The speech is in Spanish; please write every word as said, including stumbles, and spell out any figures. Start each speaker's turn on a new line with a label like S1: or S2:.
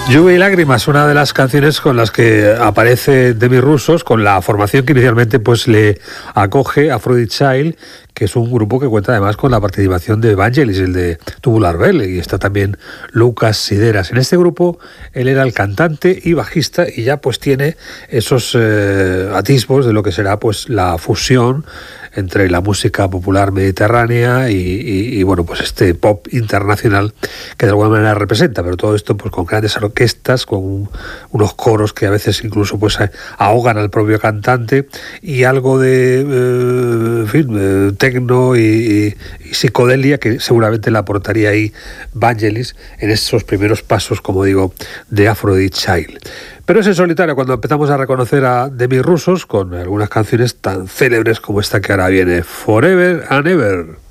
S1: Lluvia y lágrimas, una de las canciones con las que aparece Demis Roussos, con la formación que inicialmente pues le acoge Aphrodite Child, que es un grupo que cuenta además con la participación de Vangelis, el de Tubular Bells, y está también Lucas Sideras. En este grupo él era el cantante y bajista, y ya pues tiene esos eh, atisbos de lo que será pues la fusión entre la música popular mediterránea y, y, y bueno, pues este pop internacional que de alguna manera representa, pero todo esto pues con grandes orquestas, con un, unos coros que a veces incluso pues ahogan al propio cantante, y algo de eh, en fin, eh, tecno y, y, y psicodelia que seguramente le aportaría ahí Vangelis en esos primeros pasos, como digo, de Aphrodite Child. Pero es en solitario cuando empezamos a reconocer a Demis Roussos con algunas canciones tan célebres como esta que ahora viene, Forever and Ever.